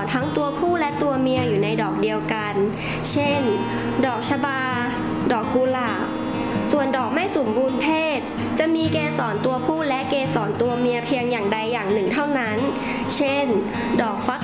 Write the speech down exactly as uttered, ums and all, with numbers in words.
ทั้งตัวผู้และตัวเมียอยู่ในดอกเดียวกันเช่นดอกชบาดอกกุหลาบส่วนดอกไม่สมบูรณ์เพศจะมีเกสรตัวผู้และเกสรตัวเมียเพียงอย่างใดอย่างหนึ่งเท่านั้นเช่นดอกฟัก